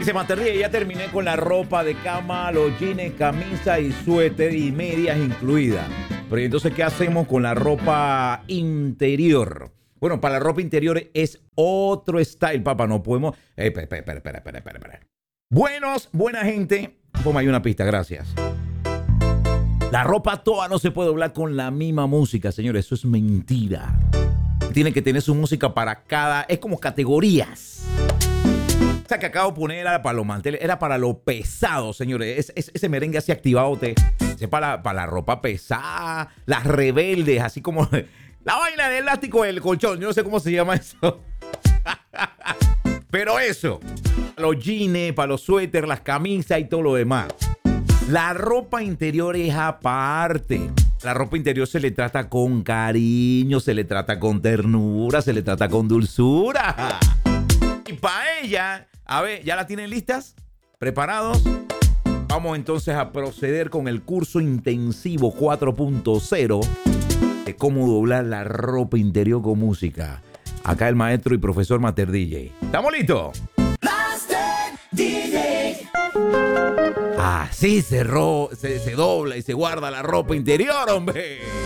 Dice Materría, ya terminé con la ropa de cama, los jeans, camisa y suéter y medias incluidas. Pero ¿y entonces qué hacemos con la ropa interior? Bueno, para la ropa interior es otro style, papá. No podemos... Espera. Buena gente. Ponme ahí una pista, gracias. La ropa toda no se puede doblar con la misma música, señores. Eso es mentira. Tiene que tener su música para cada... Es como categorías. O sea, que acabo de poner era para los manteles, era para lo pesado, señores. Ese merengue así activado, es para la ropa pesada, las rebeldes, así como la vaina de elástico del colchón. Yo no sé cómo se llama eso. Pero eso, los jeans, para los suéteres, las camisas y todo lo demás. La ropa interior es aparte. La ropa interior se le trata con cariño, se le trata con ternura, se le trata con dulzura. Y para ella, a ver, ¿ya la tienen listas? ¿Preparados? Vamos entonces a proceder con el curso intensivo 4.0 de cómo doblar la ropa interior con música. Acá el maestro y profesor Master DJ. ¿Estamos listos? Master DJ. Así se dobla y se guarda la ropa interior, hombre.